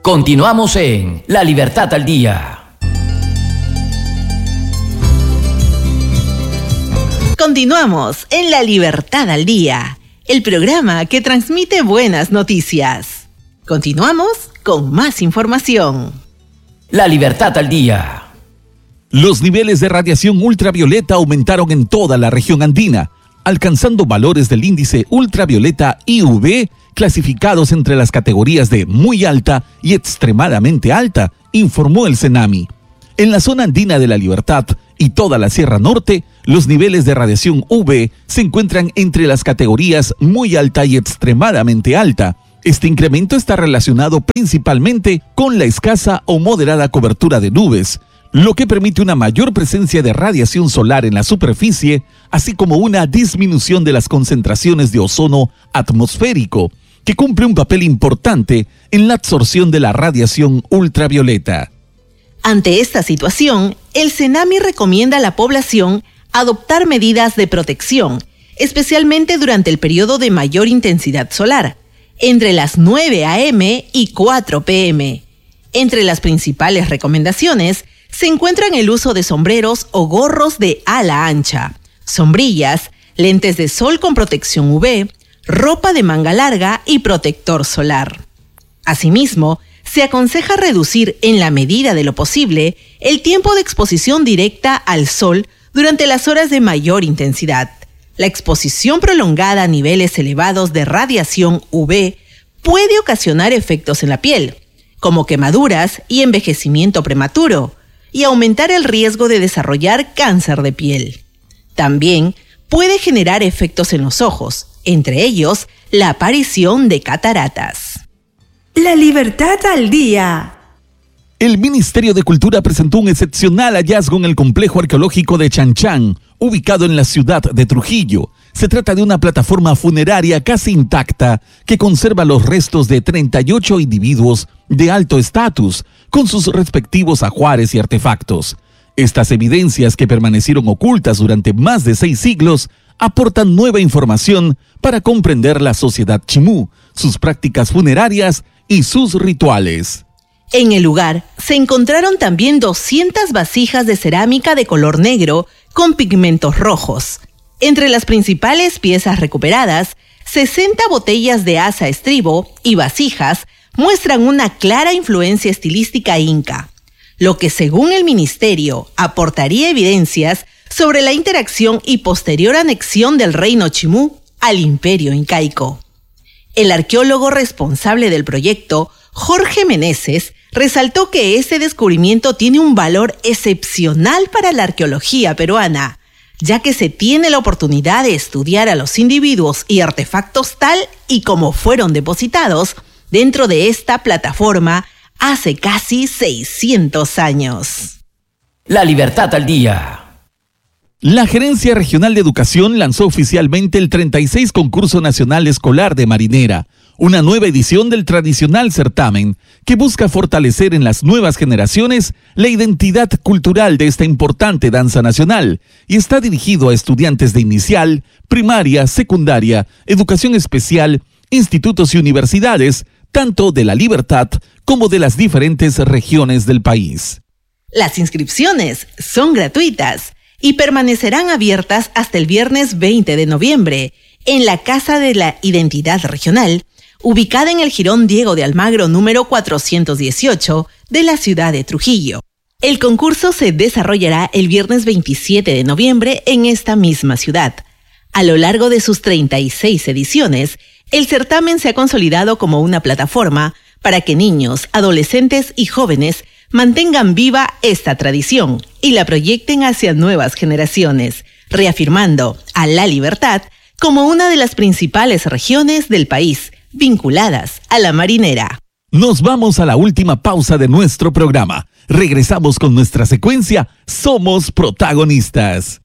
Continuamos en La Libertad al Día. Continuamos en La Libertad al Día, el programa que transmite buenas noticias. Continuamos con más información. La Libertad al Día. Los niveles de radiación ultravioleta aumentaron en toda la región andina, alcanzando valores del índice ultravioleta IUV clasificados entre las categorías de muy alta y extremadamente alta, informó el CENAMI. En la zona andina de La Libertad y toda la Sierra Norte, los niveles de radiación UV se encuentran entre las categorías muy alta y extremadamente alta. Este incremento está relacionado principalmente con la escasa o moderada cobertura de nubes, lo que permite una mayor presencia de radiación solar en la superficie, así como una disminución de las concentraciones de ozono atmosférico, que cumple un papel importante en la absorción de la radiación ultravioleta. Ante esta situación, el CENAMI recomienda a la población adoptar medidas de protección, especialmente durante el periodo de mayor intensidad solar, entre las 9 a.m. y 4 p.m. Entre las principales recomendaciones se encuentran el uso de sombreros o gorros de ala ancha, sombrillas, lentes de sol con protección UV, ropa de manga larga y protector solar. Asimismo, se aconseja reducir en la medida de lo posible el tiempo de exposición directa al sol durante las horas de mayor intensidad. La exposición prolongada a niveles elevados de radiación UV puede ocasionar efectos en la piel, como quemaduras y envejecimiento prematuro, y aumentar el riesgo de desarrollar cáncer de piel. También puede generar efectos en los ojos, entre ellos la aparición de cataratas. La Libertad al Día. El Ministerio de Cultura presentó un excepcional hallazgo en el complejo arqueológico de Chanchan, ubicado en la ciudad de Trujillo. Se trata de una plataforma funeraria casi intacta que conserva los restos de 38 individuos de alto estatus, con sus respectivos ajuares y artefactos. Estas evidencias, que permanecieron ocultas durante más de 6 siglos, aportan nueva información para comprender la sociedad chimú, sus prácticas funerarias y sus rituales. En el lugar se encontraron también 200 vasijas de cerámica de color negro con pigmentos rojos. Entre las principales piezas recuperadas, 60 botellas de asa estribo y vasijas muestran una clara influencia estilística inca, lo que según el ministerio aportaría evidencias sobre la interacción y posterior anexión del reino chimú al imperio incaico. El arqueólogo responsable del proyecto, Jorge Meneses, resaltó que este descubrimiento tiene un valor excepcional para la arqueología peruana, ya que se tiene la oportunidad de estudiar a los individuos y artefactos tal y como fueron depositados dentro de esta plataforma hace casi 600 años. La Libertad al Día. La Gerencia Regional de Educación lanzó oficialmente el 36 Concurso Nacional Escolar de Marinera, una nueva edición del tradicional certamen que busca fortalecer en las nuevas generaciones la identidad cultural de esta importante danza nacional y está dirigido a estudiantes de inicial, primaria, secundaria, educación especial, institutos y universidades, tanto de La Libertad como de las diferentes regiones del país. Las inscripciones son gratuitas y permanecerán abiertas hasta el viernes 20 de noviembre en la Casa de la Identidad Regional, ubicada en el Jirón Diego de Almagro número 418 de la ciudad de Trujillo. El concurso se desarrollará el viernes 27 de noviembre en esta misma ciudad. A lo largo de sus 36 ediciones, el certamen se ha consolidado como una plataforma para que niños, adolescentes y jóvenes mantengan viva esta tradición y la proyecten hacia nuevas generaciones, reafirmando a La Libertad como una de las principales regiones del país vinculadas a la marinera. Nos vamos a la última pausa de nuestro programa. Regresamos con nuestra secuencia Somos Protagonistas.